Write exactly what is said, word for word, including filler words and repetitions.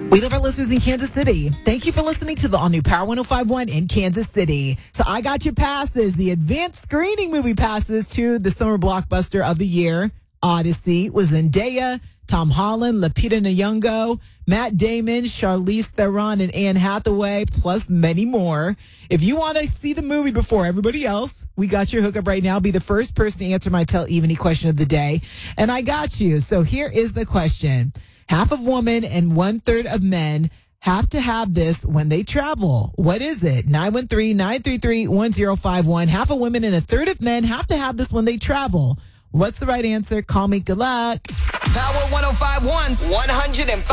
We love our listeners in Kansas City. Thank you for listening to the all-new Power one oh five point one in Kansas City. So I got your passes, the advanced screening movie passes to the summer blockbuster of the year, Odyssey, with Zendaya, Tom Holland, Lupita Nyong'o, Matt Damon, Charlize Theron, and Anne Hathaway, plus many more. If you want to see the movie before everybody else, we got your hookup right now. Be the first person to answer my Tell Evany question of the day. And I got you. So here is the question. Half of women and one third of men have to have this when they travel. What is it? nine one three, nine three three, one zero five one. Half of women and a third of men have to have this when they travel. What's the right answer? Call me. Good luck. Power one oh five one's one hundred